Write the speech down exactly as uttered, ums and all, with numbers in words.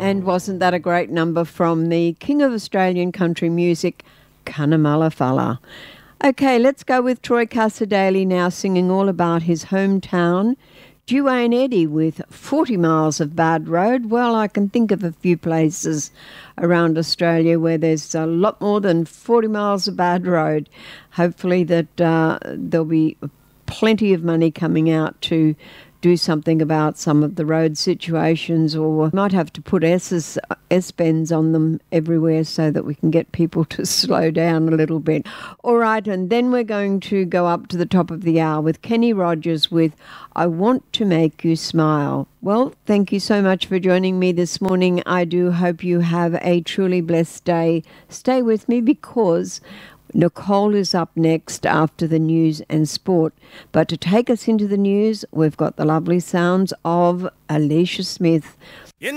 And wasn't that a great number from the King of Australian country music, Cunnamulla Fella? Okay, let's go with Troy Cassar-Daley now, singing all about his hometown. Duane Eddy with forty miles of bad road. Well, I can think of a few places around Australia where there's a lot more than forty miles of bad road. Hopefully that uh, there'll be plenty of money coming out to do something about some of the road situations, or might have to put S's, S-bends on them everywhere so that we can get people to slow down a little bit. All right, and then we're going to go up to the top of the hour with Kenny Rogers with I Want to Make You Smile. Well, thank you so much for joining me this morning. I do hope you have a truly blessed day. Stay with me because Nicole is up next after the news and sport. But to take us into the news, we've got the lovely sounds of Alicia Smith.